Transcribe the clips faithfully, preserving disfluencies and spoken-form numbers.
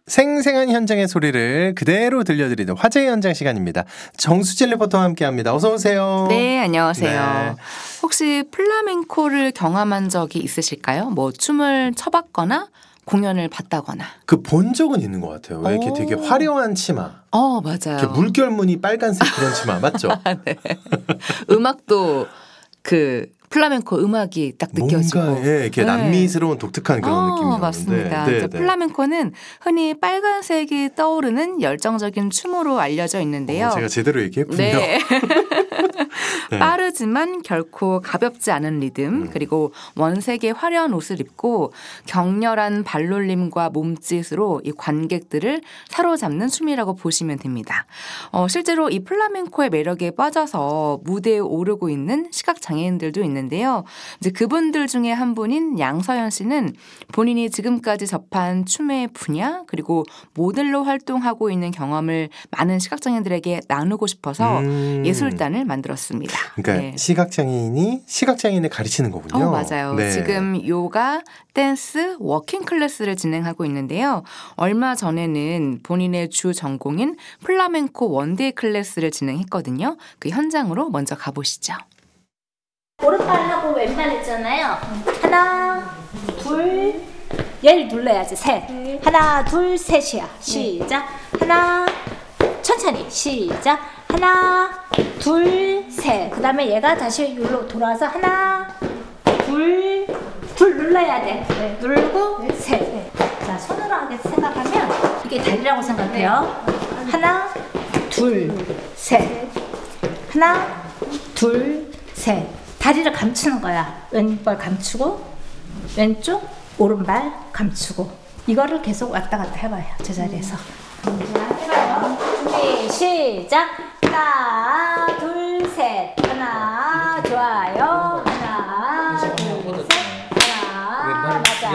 생생한 현장의 소리를 그대로 들려드리는 화제의 현장 시간입니다. 정수진 리포터와 함께합니다. 어서 오세요. 네, 안녕하세요. 네. 혹시 플라멩코를 경험한 적이 있으실까요? 뭐 춤을 춰봤거나 공연을 봤다거나. 그 본 적은 있는 것 같아요. 왜 이렇게 오. 되게 화려한 치마. 어, 맞아요. 이렇게 물결무늬 빨간색 그런 치마 맞죠? 네. 음악도 그 플라멩코 음악이 딱 느껴지고. 뭔가 예, 이렇게 네. 남미스러운 독특한 그런 어, 느낌이었는데. 맞습니다. 네, 이제 네. 플라멩코는 흔히 빨간색이 떠오르는 열정적인 춤으로 알려져 있는데요. 어, 제가 제대로 얘기했군요. 네. 네. 빠르지만 결코 가볍지 않은 리듬, 음. 그리고 원색의 화려한 옷을 입고 격렬한 발놀림과 몸짓으로 이 관객들을 사로잡는 춤이라고 보시면 됩니다. 어, 실제로 이 플라멩코의 매력에 빠져서 무대에 오르고 있는 시각장애인들도 있는데요. 이제 그분들 중에 한 분인 양서연 씨는 본인이 지금까지 접한 춤의 분야, 그리고 모델로 활동하고 있는 경험을 많은 시각장애인들에게 나누고 싶어서 음. 예술단을 만들었습니다. 그러니까 네. 시각장애인이 시각장애인을 가르치는 거군요. 어, 맞아요. 네. 지금 요가, 댄스, 워킹 클래스를 진행하고 있는데요. 얼마 전에는 본인의 주 전공인 플라멩코 원데이 클래스를 진행했거든요. 그 현장으로 먼저 가보시죠. 오른발하고 왼발 있잖아요. 하나, 둘, 얘를 눌러야지. 셋. 하나, 둘, 셋이야. 시작. 하나, 천천히. 시작. 하나, 둘, 셋. 그 다음에 얘가 다시 여기로 돌아와서 하나, 둘, 둘 눌러야 돼. 누르고 셋. 자, 손으로 하게 생각하면 이게 다리라고 생각해요. 하나, 둘, 셋. 하나, 둘, 셋. 다리를 감추는 거야. 왼발 감추고 왼쪽, 오른발 감추고. 이거를 계속 왔다 갔다 해봐요. 제자리에서. 자, 해봐요. 준비 시작. 하나, 둘, 셋. 하나, 좋아요. 하나, 둘, 셋. 하나, 맞아요.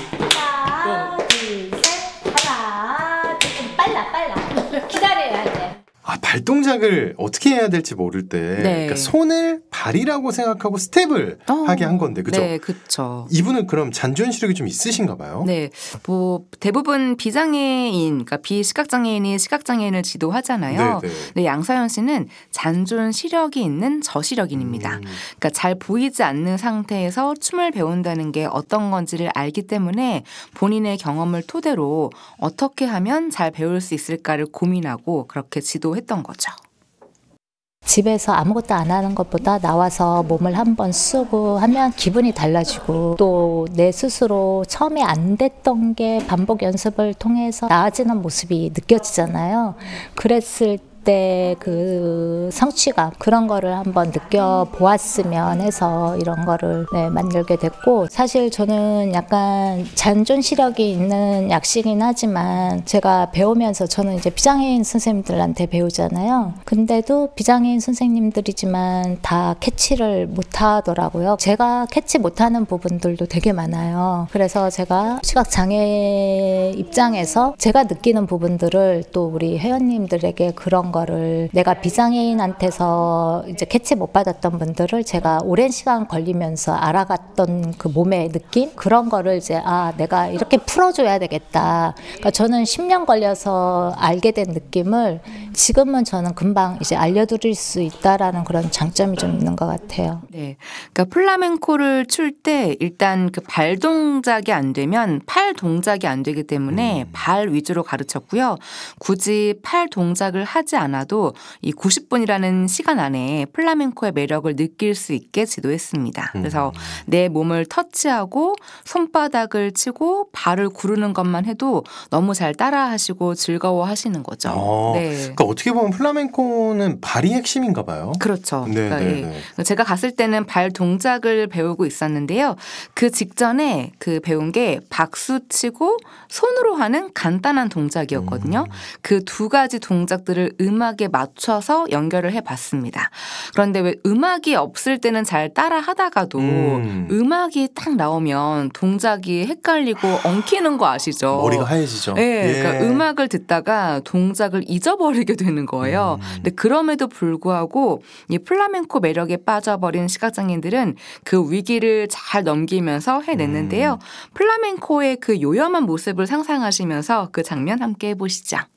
하나, 둘, 셋. 하나, 둘, 셋. 빨라, 빨라. 기다려야 돼. 아, 발동작을 어떻게 해야 될지 모를 때 네. 그러니까 손을 발이라고 생각하고 스텝을 어, 하게 한 건데 그죠? 네, 그렇죠. 이분은 그럼 잔존 시력이 좀 있으신가 봐요? 네, 뭐 대부분 비장애인, 그러니까 비시각장애인이 시각장애인을 지도하잖아요. 네, 네. 근데 양서연 씨는 잔존 시력이 있는 저시력인입니다. 음. 그러니까 잘 보이지 않는 상태에서 춤을 배운다는 게 어떤 건지를 알기 때문에 본인의 경험을 토대로 어떻게 하면 잘 배울 수 있을까를 고민하고 그렇게 지도했던 거죠. 집에서 아무것도 안 하는 것보다 나와서 몸을 한번 쓰고 하면 기분이 달라지고 또 내 스스로 처음에 안 됐던 게 반복 연습을 통해서 나아지는 모습이 느껴지잖아요. 그랬을 때 그 성취감 그런 거를 한번 느껴보았으면 해서 이런 거를 네, 만들게 됐고 사실 저는 약간 잔존 시력이 있는 약시긴 하지만 제가 배우면서 저는 이제 비장애인 선생님들한테 배우잖아요. 근데도 비장애인 선생님들이지만 다 캐치를 못하더라고요. 제가 캐치 못하는 부분들도 되게 많아요. 그래서 제가 시각장애 입장에서 제가 느끼는 부분들을 또 우리 회원님들에게 그런 거를 내가 비장애인한테서 이제 캐치 못 받았던 분들을 제가 오랜 시간 걸리면서 알아갔던 그 몸의 느낌 그런 거를 이제 아 내가 이렇게 풀어줘야 되겠다. 그러니까 저는 십 년 걸려서 알게 된 느낌을 지금은 저는 금방 이제 알려드릴 수 있다라는 그런 장점이 좀 있는 것 같아요. 네, 그러니까 플라멩코를 출 때 일단 그 발 동작이 안 되면 팔 동작이 안 되기 때문에 음. 발 위주로 가르쳤고요. 굳이 팔 동작을 하지 않아도 이 구십 분이라는 시간 안에 플라멩코의 매력을 느낄 수 있게 지도했습니다. 그래서 음. 내 몸을 터치하고 손바닥을 치고 발을 구르는 것만 해도 너무 잘 따라하시고 즐거워하시는 거죠. 어, 네. 그러니까 어떻게 보면 플라멩코는 발이 핵심인가 봐요. 그렇죠. 네, 그러니까 네, 예. 제가 갔을 때는 발 동작을 배우고 있었는데요. 그 직전에 그 배운 게 박수 치고 손으로 하는 간단한 동작이었거든요. 음. 그 두 가지 동작들을 음악에 맞춰서 연결을 해봤습니다. 그런데 왜 음악이 없을 때는 잘 따라 하다가도 음. 음악이 딱 나오면 동작이 헷갈리고 엉키는 거 아시죠? 머리가 하얘지죠. 네, 예. 그러니까 음악을 듣다가 동작을 잊어버리게 되는 거예요. 음. 근데 그럼에도 불구하고 이 플라멩코 매력에 빠져버린 시각장애인들은 그 위기를 잘 넘기면서 해냈는데요. 음. 플라멩코의 그 요염한 모습을 상상하시면서 그 장면 함께 해보시죠.